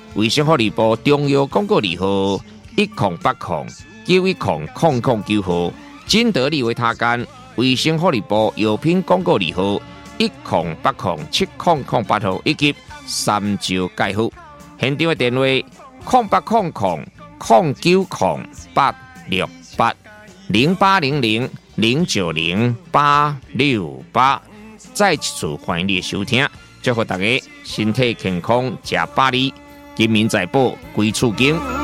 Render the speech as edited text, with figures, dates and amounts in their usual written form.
卫生福利部中药广告2号108091009号，金德利维他干卫生福利部药品广告2号108070008号，以及三招介护。现场的电话080009086868，再一次欢迎你的收听，祝福大家身体健康，吃百里，金民财宝归厝经。